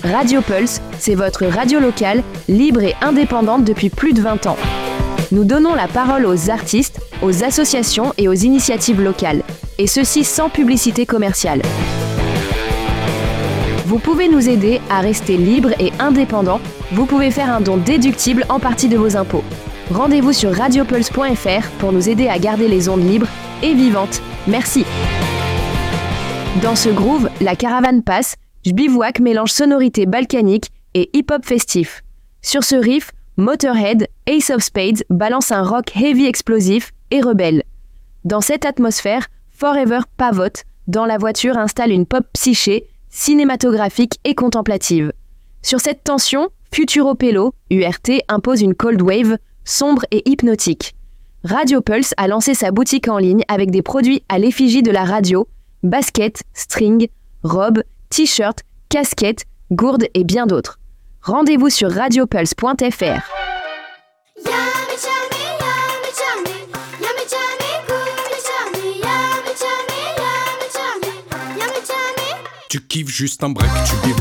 Radio Pulse, c'est votre radio locale, libre et indépendante depuis plus de 20 ans. Nous donnons la parole aux artistes, aux associations et aux initiatives locales, et ceci sans publicité commerciale. Vous pouvez nous aider à rester libre et indépendant. Vous pouvez faire un don déductible en partie de vos impôts. Rendez-vous sur radiopulse.fr pour nous aider à garder les ondes libres et vivantes. Merci. Dans ce groove, la caravane passe, Bivouac mélange sonorité balkanique et hip-hop festif. Sur ce riff, Motorhead, Ace of Spades balance un rock heavy explosif et rebelle. Dans cette atmosphère, Forever pavote, dans la voiture installe une pop psyché, cinématographique et contemplative. Sur cette tension, Futuro Pelo, URT, impose une cold wave, sombre et hypnotique. Radio Pulse a lancé sa boutique en ligne avec des produits à l'effigie de la radio, baskets, strings, robes, t-shirts, casquettes, gourdes et bien d'autres. Rendez-vous sur radiopulse.fr. Tu kiffes juste un break, tu bivouacs